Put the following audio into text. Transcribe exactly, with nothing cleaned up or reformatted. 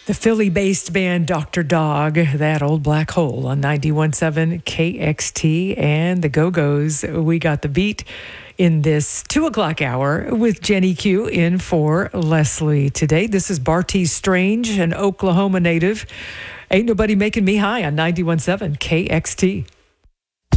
The Philly-based band Doctor Dog, that old black hole on ninety-one point seven K X T, and the Go-Go's. We got the beat in this two o'clock hour with Jenny Q in for Leslie today. This is Bartees Strange, an Oklahoma native. Ain't Nobody Making Me High on ninety-one point seven K X T.